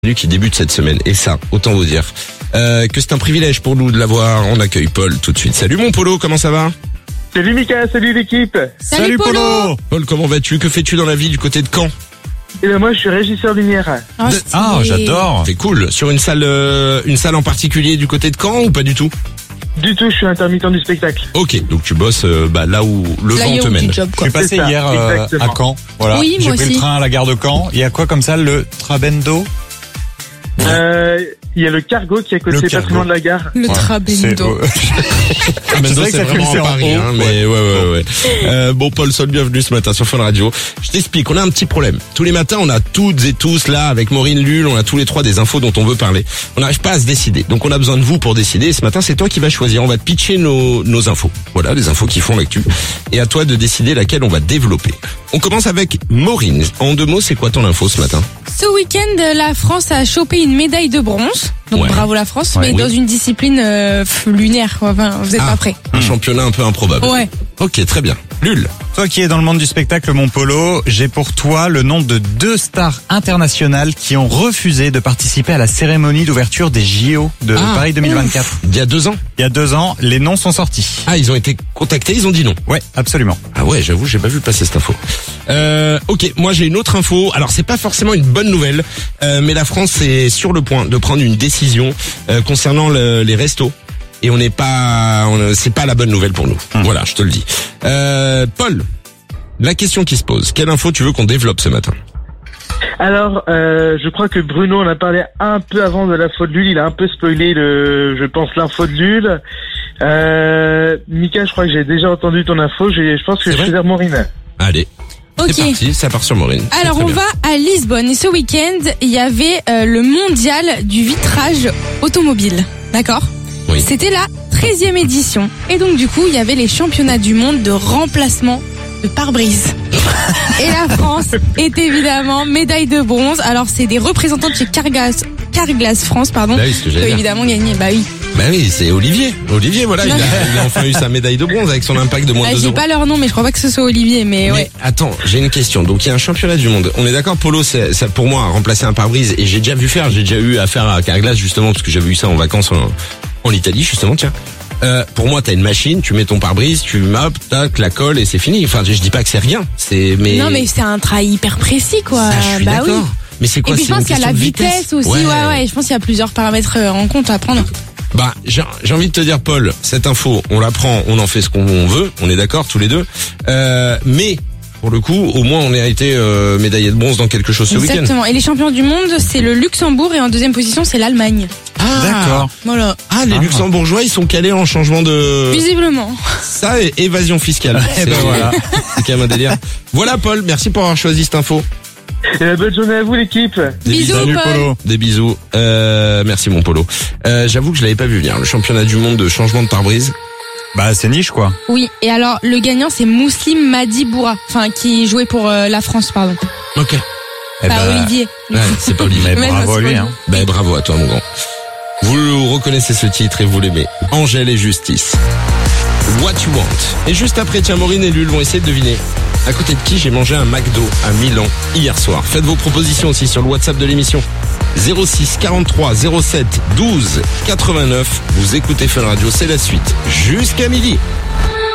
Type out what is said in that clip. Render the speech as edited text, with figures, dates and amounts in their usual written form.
Qui débute cette semaine. Et ça, autant vous dire que c'est un privilège pour nous de l'avoir. On accueille Paul tout de suite. Salut mon Polo, comment ça va? Salut Mika, salut l'équipe. Salut Polo. Paul, comment vas-tu? Que fais-tu dans la vie du côté de Caen? Et ben moi je suis régisseur lumière. J'adore. C'est cool. Sur une salle en particulier du côté de Caen ou pas du tout? Du tout, je suis intermittent du spectacle. Ok, donc tu bosses là où le vent te mène. Je suis passé C'est ça, hier à exactement. Caen. Voilà. Oui, J'ai moi pris aussi. le train à la gare de Caen. Il y a quoi comme ça? Le Trabendo? Il y a le cargo qui est à côté Le pas cargo. très loin de la gare. Le Trabendo. Trabendo, C'est c'est vrai que ça vraiment fait à en Paris, haut. hein, mais ouais. Bon, Paul, sois le bienvenu ce matin sur Fun Radio. Je t'explique, on a un petit problème. Tous les matins, on a toutes et tous là, avec Maureen Lull, on a tous les trois des infos dont on veut parler. On n'arrive pas à se décider. Donc on a besoin de vous pour décider. Et ce matin, c'est toi qui vas choisir. On va te pitcher nos infos. Voilà, les infos qui font l'actu. Et à toi de décider laquelle on va développer. On commence avec Maureen. En 2 mots, c'est quoi ton info ce matin? Ce week-end, la France a chopé une médaille de bronze. Donc Ouais. bravo la France, Ouais. mais dans une discipline lunaire, quoi. Enfin, vous êtes pas prêts. Un championnat un peu improbable. Ouais. Ok, très bien. Lull. Toi qui es dans le monde du spectacle, mon Polo, j'ai pour toi le nom de 2 stars internationales qui ont refusé de participer à la cérémonie d'ouverture des JO de Paris 2024. Il y a 2 ans. Il y a 2 ans, les noms sont sortis. Ah, ils ont été contactés, ils ont dit non. Ouais, absolument. Ah ouais, j'avoue, j'ai pas vu passer cette info. Ok, moi j'ai une autre info. Alors c'est pas forcément une bonne nouvelle, mais la France est sur le point de prendre une décision concernant les restos. Et c'est pas la bonne nouvelle pour nous. Voilà, je te le dis. Paul, la question qui se pose, quelle info tu veux qu'on développe ce matin? Alors, je crois que Bruno en a parlé un peu avant de l'info de Lul, il a un peu spoilé je pense l'info de Lul. Mika, je crois que j'ai déjà entendu ton info, je pense que C'est je vrai suis vers Maureen. Allez, Ok. c'est parti, ça part sur Maureen. C'est Alors très on bien. va à Lisbonne et ce week-end, il y avait le mondial du vitrage automobile. D'accord? Oui. C'était la 13e édition. Et donc du coup, il y avait les championnats du monde de remplacement de pare-brise. Et la France est évidemment médaille de bronze. Alors c'est des représentants de chez Carglass France, pardon, Bah oui, ce que qui j'allais ont dire. évidemment gagné. Bah oui. Bah oui, c'est Olivier. Olivier, voilà, il a enfin eu sa médaille de bronze avec son impact de moins de 2 J'ai euros. pas leur nom, mais je crois pas que ce soit Olivier, mais ouais. Attends, j'ai une question. Donc il y a un championnat du monde. On est d'accord, Polo, ça pour moi a remplacé un pare-brise et j'ai déjà eu affaire à Carglass justement parce que j'avais eu ça en vacances en Italie justement, tiens. Pour moi, t'as une machine, tu mets ton pare-brise, tu mapes, tac, la colle et c'est fini. Enfin, je dis pas que c'est rien, Non, mais c'est un travail hyper précis, quoi. Ça, je suis bah d'accord. oui. Mais c'est quoi? Et puis je c'est pense une qu'il y a la question de vitesse aussi. Ouais. Je pense qu'il y a plusieurs paramètres en compte à prendre. Bah, j'ai envie de te dire, Paul, cette info, on la prend, on en fait ce qu'on veut, on est d'accord tous les deux. Mais pour le coup, au moins on a été médaillé de bronze dans quelque chose ce week-end. Exactement. Et les champions du monde, c'est le Luxembourg et en deuxième position, c'est l'Allemagne. D'accord. Voilà. Ah, les Luxembourgeois, ils sont calés en changement de... Visiblement. Ça et évasion fiscale. Eh ben voilà. C'est quand même un délire. Voilà, Paul, merci pour avoir choisi cette info. Et bonne journée à vous l'équipe. Des Bisous, Salut Paul. Polo. Des bisous. Merci mon Polo. J'avoue que je l'avais pas vu venir. Le championnat du monde de changement de pare-brise. Bah c'est niche quoi. Oui. Et alors, le gagnant, c'est Mouslim Madiboura. Enfin, qui jouait pour la France, pardon. Ok. Eh Pas ben, Olivier. Ouais, c'est pas Olivier. Mais Ouais, bravo non, à c'est lui. pas Hein. Ben bravo à toi mon grand. Vous reconnaissez ce titre et vous l'aimez. Angèle et Justice. What You Want. Et juste après, tiens, Maureen et Lul vont essayer de deviner à côté de qui j'ai mangé un McDo à Milan hier soir. Faites vos propositions aussi sur le WhatsApp de l'émission. 06 43 07 12 89. Vous écoutez Fun Radio, c'est la suite. Jusqu'à midi.